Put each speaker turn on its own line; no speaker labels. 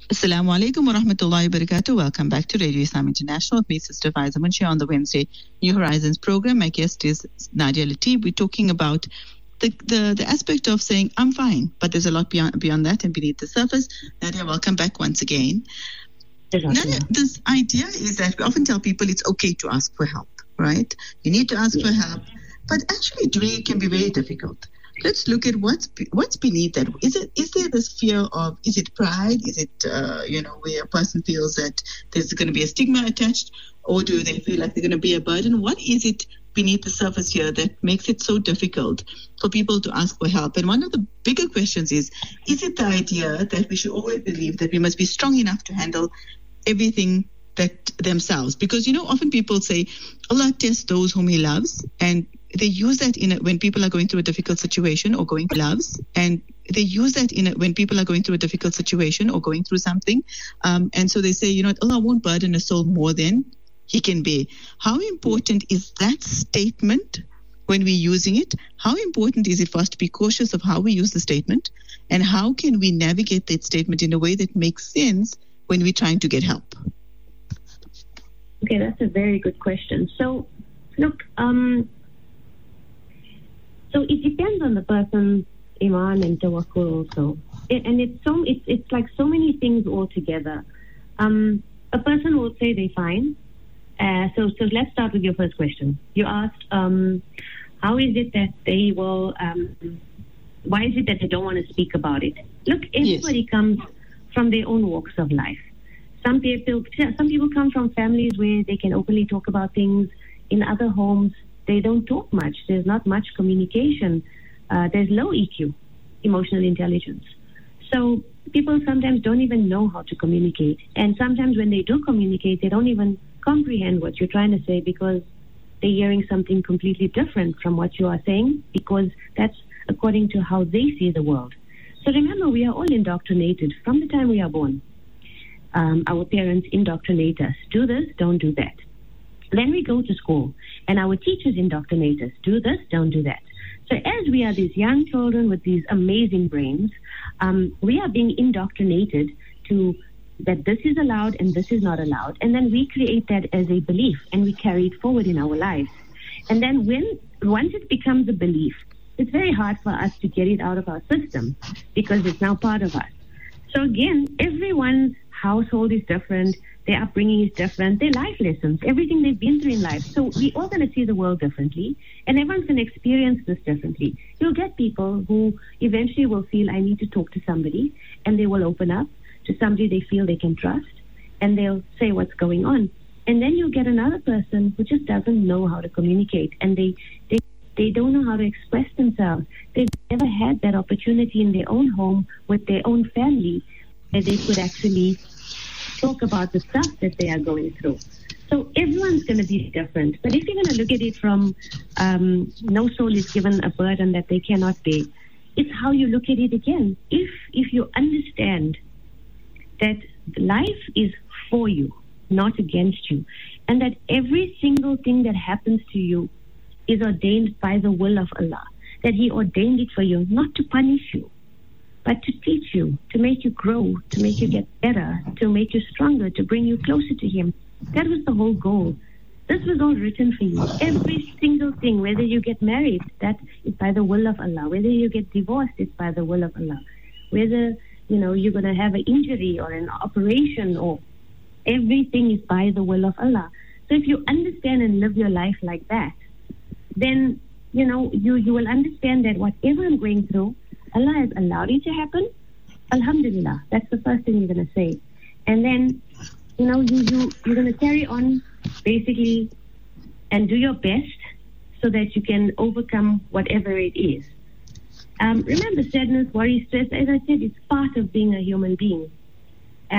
Assalamu alaikum wa rahmatullahi wa barakatuh. Welcome back to Radio Islam International with me, Sister Faiza Munshi, on the Wednesday New Horizons program. My guest is Nadia Lateeb. We're talking about the aspect of saying, I'm fine, but there's a lot beyond that and beneath the surface. Nadia, welcome back once again. Nadia, this idea is that we often tell people it's okay to ask for help, right? You need to ask for help, but actually doing it can be very difficult. Let's look at what's beneath that. Is there this fear of, is it pride? Is it, where a person feels that there's going to be a stigma attached, or do they feel like they're going to be a burden? What is it beneath the surface here that makes it so difficult for people to ask for help? And one of the bigger questions is it the idea that we should always believe that we must be strong enough to handle everything that themselves? Because, often people say, Allah tests those whom He loves, and they use that when people are going through a difficult situation or going through when people are going through a difficult situation or going through something. And so they say, Allah won't burden a soul more than He can bear. How important is that statement when we're using it? How important is it for us to be cautious of how we use the statement? And how can we navigate that statement in a way that makes sense when we're trying to get help?
Okay, that's a very good question. So, look, so it depends on the person's iman and tawakkul also. It's like so many things all together. A person will say they're fine. So let's start with your first question. You asked, how is it that they will, why is it that they don't want to speak about it? Look, everybody comes from their own walks of life. Some people come from families where they can openly talk about things. In other homes, they don't talk much. There's not much communication. There's low EQ, emotional intelligence. So people sometimes don't even know how to communicate. And sometimes when they do communicate, they don't even comprehend what you're trying to say because they're hearing something completely different from what you are saying, because that's according to how they see the world. So remember, we are all indoctrinated from the time we are born. Our parents indoctrinate us. Do this, don't do that. Then we go to school, and our teachers indoctrinate us. Do this, don't do that. So as we are these young children with these amazing brains, we are being indoctrinated to that this is allowed and this is not allowed. And then we create that as a belief, and we carry it forward in our lives. And then once it becomes a belief, it's very hard for us to get it out of our system because it's now part of us. So again, everyone's household is different. Their upbringing is different. Their life lessons, everything they've been through in life. So we're all going to see the world differently, and everyone's going to experience this differently. You'll get people who eventually will feel, I need to talk to somebody, and they will open up to somebody they feel they can trust, and they'll say what's going on. And then you'll get another person who just doesn't know how to communicate, and they don't know how to express themselves. They've never had that opportunity in their own home with their own family where they could actually talk about the stuff that they are going through. So everyone's going to be different. But if you're going to look at it from no soul is given a burden that they cannot bear, it's how you look at it again. If you understand that life is for you, not against you, and that every single thing that happens to you is ordained by the will of Allah, that He ordained it for you, not to punish you, but to teach you, to make you grow, to make you get better, to make you stronger, to bring you closer to Him. That was the whole goal. This was all written for you. Every single thing, whether you get married, that is by the will of Allah. Whether you get divorced, it's by the will of Allah. Whether, you're going to have an injury or an operation, or everything is by the will of Allah. So if you understand and live your life like that, then, you will understand that whatever I'm going through, Allah has allowed it to happen. Alhamdulillah. That's the first thing you're going to say. And then, you're going to carry on basically and do your best so that you can overcome whatever it is. Remember, sadness, worry, stress, as I said, it's part of being a human being.